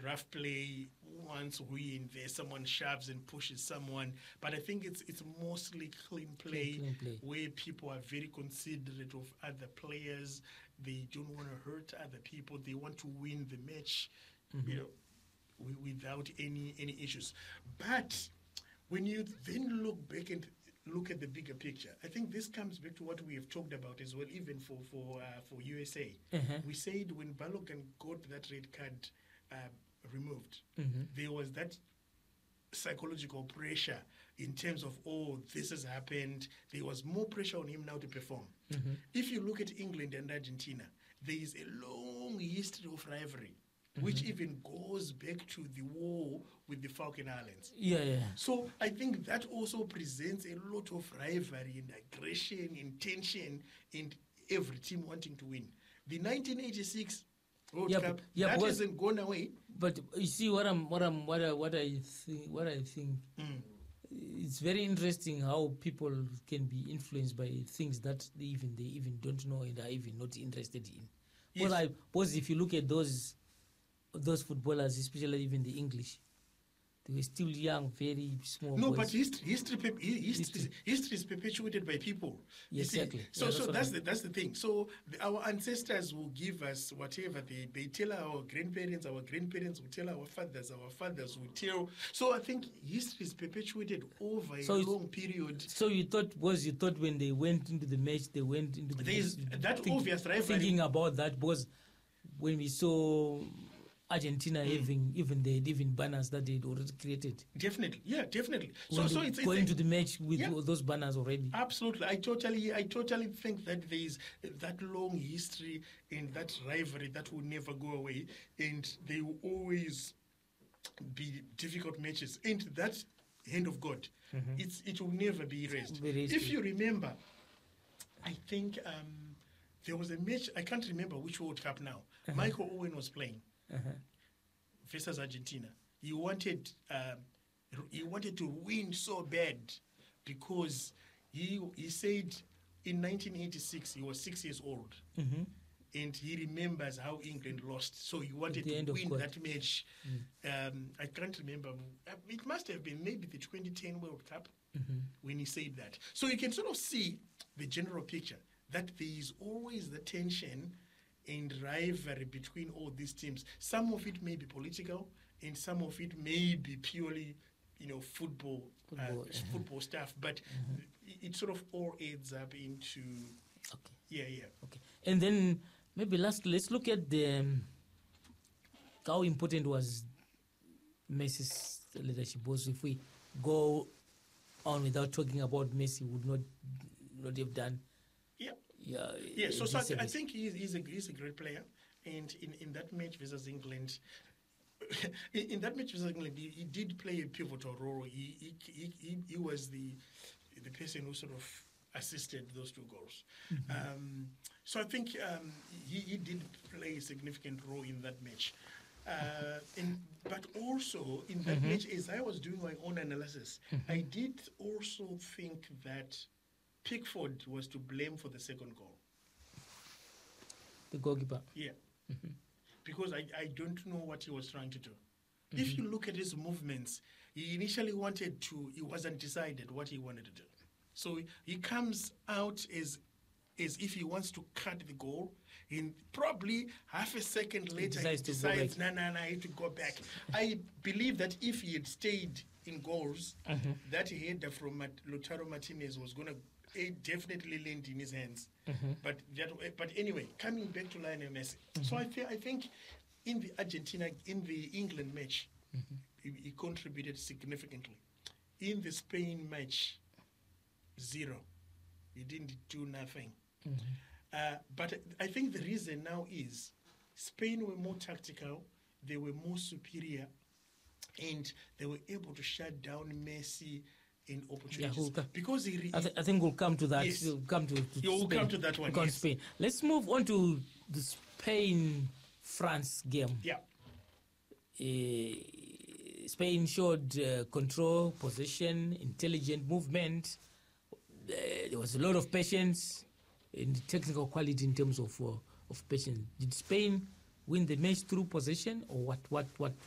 rough play once where someone shoves and pushes someone, but I think it's mostly clean play, where people are very considerate of other players. They don't want to hurt other people. They want to win the match, without any issues. But when you then look back and look at the bigger picture, I think this comes back to what we have talked about as well, even for USA. We said when Balogun got that red card removed, there was that psychological pressure in terms of, this has happened. There was more pressure on him now to perform. If you look at England and Argentina, there is a long history of rivalry, which even goes back to the war with the Falkland Islands. So I think that also presents a lot of rivalry and aggression and tension, and every team wanting to win. The 1986 World Cup, that hasn't gone away. But you see what I think. It's very interesting how people can be influenced by things that they even don't know and are even not interested in. Because if you look at those footballers, especially even the English, they were still young, very small. No, boys. but history is perpetuated by people. Exactly. So that's the thing. So our ancestors will give us whatever they tell our grandparents will tell our fathers will tell. So I think history is perpetuated over a long period. So you thought when they went into the match, they went into the match, obvious rivalry. Thinking about that was when we saw Argentina having banners that they'd already created. Definitely. So it's going to the match with those banners already. Absolutely. I totally think that there is that long history and that rivalry that will never go away, and they will always be difficult matches. And that hand of God, it will never be erased. If you remember, I think there was a match, I can't remember which World Cup now. Michael Owen was playing versus Argentina. He wanted to win so bad because he said in 1986 he was 6 years old, and he remembers how England lost. So he wanted to win that match. I can't remember. It must have been maybe the 2010 World Cup when he said that. So you can sort of see the general picture that there is always the tension and rivalry between all these teams. Some of it may be political, and some of it may be purely, football stuff. But it sort of all adds up into. Okay. Okay. And then maybe lastly, let's look at how important was Messi's leadership. Because if we go on without talking about Messi, would not have done. So I think he's a great player, and in that match versus England, he did play a pivotal role. He was the person who sort of assisted those 2 goals. So I think he did play a significant role in that match. But also in that match, as I was doing my own analysis, I did also think that Pickford was to blame for the second goal. The goalkeeper? Yeah. Because I don't know what he was trying to do. If you look at his movements, he initially he wasn't decided what he wanted to do. So he comes out as if he wants to cut the goal, and probably half a second later he decides, I have to go back. I believe that if he had stayed in goals, that header from Lautaro Martinez was going to definitely land in his hands. But anyway, coming back to Lionel Messi. So I think in the England match, he contributed significantly. In the Spain match, 0. He didn't do nothing. But I think the reason now is Spain were more tactical, they were more superior, and they were able to shut down Messi in opportunities. Because I think we'll come to that. Yes. We'll come to we'll come to that one. Yes. Spain. Let's move on to the Spain-France game. Yeah. Spain showed control, possession, intelligent movement. There was a lot of patience and technical quality in terms of patience. Did Spain win the match through possession, or what